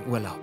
Urlaub.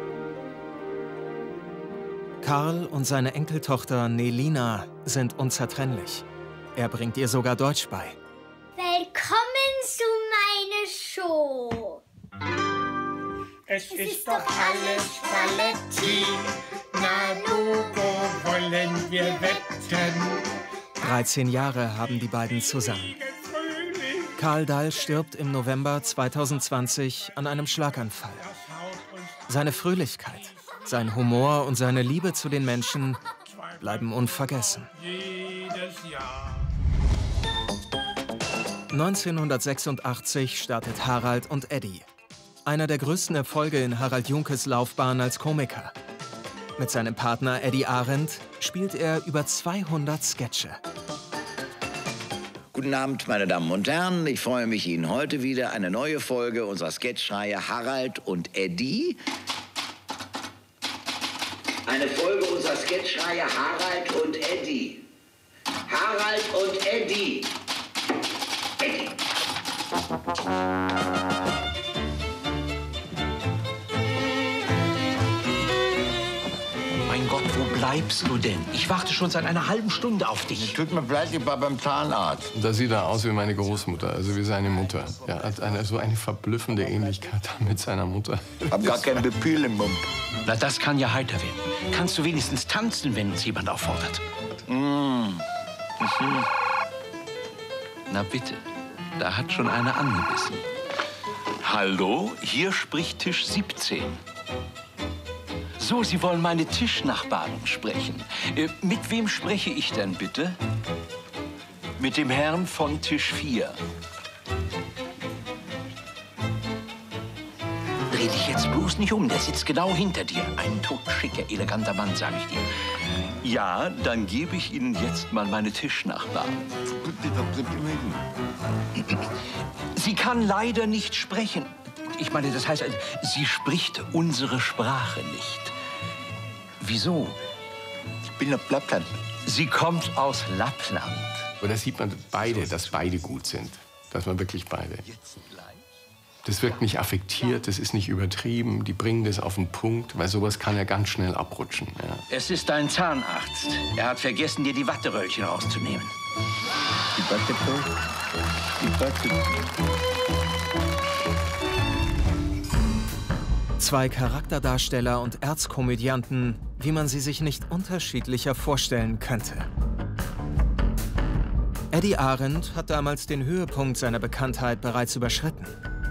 Karl und seine Enkeltochter Nelina sind unzertrennlich. Er bringt ihr sogar Deutsch bei. Willkommen zu meiner Show. Es ist doch alles Spalletti, na Logo wollen wir wetten. 13 Jahre haben die beiden zusammen. Karl Dall stirbt im November 2020 an einem Schlaganfall. Seine Fröhlichkeit, sein Humor und seine Liebe zu den Menschen bleiben unvergessen. 1986 startet Harald und Eddie. Einer der größten Erfolge in Harald Junkes Laufbahn als Komiker. Mit seinem Partner Eddie Arendt spielt er über 200 Sketche. Guten Abend, meine Damen und Herren. Ich freue mich, Ihnen heute wieder eine neue Folge unserer Sketchreihe Harald und Eddie. Eine Folge unserer Sketchreihe Harald und Eddie. Harald und Eddie. Eddie. Mein Gott, wo bleibst du denn? Ich warte schon seit einer halben Stunde auf dich. Tut mir leid, ich war beim Zahnarzt. Da sieht er aus wie meine Großmutter, also wie seine Mutter. Er hat so eine verblüffende Ähnlichkeit mit seiner Mutter. Hab gar kein Bepühl im Mund. Na, das kann ja heiter werden. Kannst du wenigstens tanzen, wenn uns jemand auffordert? Na bitte, da hat schon einer angebissen. Hallo, hier spricht Tisch 17. So, Sie wollen meine Tischnachbarin sprechen. Mit wem spreche ich denn bitte? Mit dem Herrn von Tisch 4. Dreh dich jetzt bloß nicht um, der sitzt genau hinter dir. Ein totschicker, eleganter Mann, sage ich dir. Ja, dann gebe ich Ihnen jetzt mal meine Tischnachbarin. Sie kann leider nicht sprechen. Ich meine, das heißt, sie spricht unsere Sprache nicht. Wieso? Ich bin auf Lappland. Sie kommt aus Lappland. Aber da sieht man beide, dass beide gut sind. Dass man wirklich beide. Das wirkt nicht affektiert, das ist nicht übertrieben. Die bringen das auf den Punkt, weil sowas kann ja ganz schnell abrutschen. Ja. Es ist ein Zahnarzt. Er hat vergessen, dir die Watteröllchen rauszunehmen. Die Watteröllchen? Die Watteröllchen. Zwei Charakterdarsteller und Erzkomödianten, wie man sie sich nicht unterschiedlicher vorstellen könnte. Eddie Arendt hat damals den Höhepunkt seiner Bekanntheit bereits überschritten.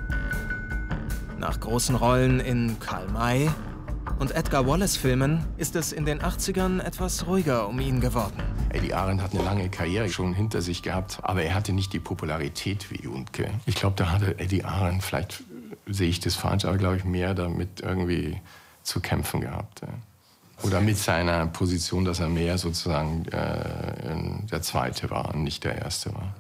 Nach großen Rollen in Karl May und Edgar Wallace-Filmen ist es in den 80ern etwas ruhiger um ihn geworden. Eddie Arendt hat eine lange Karriere schon hinter sich gehabt, aber er hatte nicht die Popularität wie Junke. Ich glaube, da hatte Eddie Arendt, vielleicht sehe ich das falsch, aber glaube ich, mehr damit irgendwie zu kämpfen gehabt. Oder mit seiner Position, dass er mehr sozusagen der Zweite war und nicht der Erste war.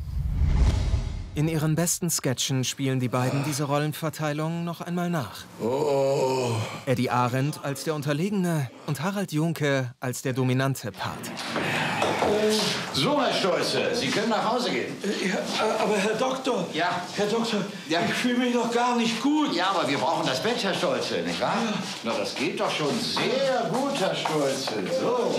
In ihren besten Sketchen spielen die beiden diese Rollenverteilung noch einmal nach. Oh. Eddie Arendt als der Unterlegene und Harald Junke als der dominante Part. So, Herr Stolze, Sie können nach Hause gehen. Ja, aber Herr Doktor, Ja. Herr Doktor, Ja. ich fühle mich noch gar nicht gut. Ja, aber wir brauchen das Bett, Herr Stolze, nicht wahr? Ja. Na, das geht doch schon sehr gut, Herr Stolze. So.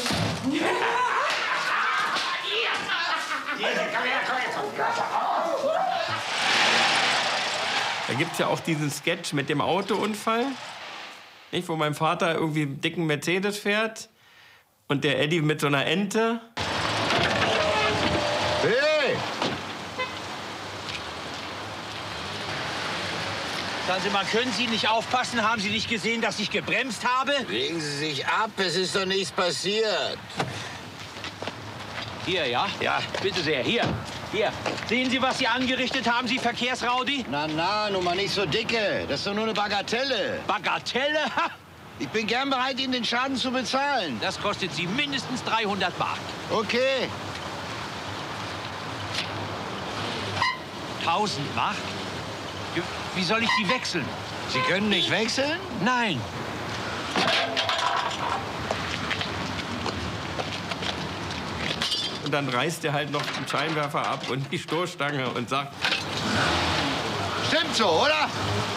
Da gibt es ja auch diesen Sketch mit dem Autounfall, nicht, wo mein Vater irgendwie einen dicken Mercedes fährt und der Eddie mit so einer Ente. Hey! Sagen Sie mal, können Sie nicht aufpassen? Haben Sie nicht gesehen, dass ich gebremst habe? Legen Sie sich ab, es ist doch nichts passiert. Hier, ja? Ja, bitte sehr, hier. Hier. Sehen Sie, was Sie angerichtet haben, Sie Verkehrsraudi? Na, nun mal nicht so dicke. Das ist doch nur eine Bagatelle. Bagatelle? Ha! Ich bin gern bereit, Ihnen den Schaden zu bezahlen. Das kostet Sie mindestens 300 Mark. Okay. 1000 Mark? Wie soll ich die wechseln? Sie können nicht wechseln? Nein. Und dann reißt er halt noch den Scheinwerfer ab und die Stoßstange und sagt... Stimmt so, oder?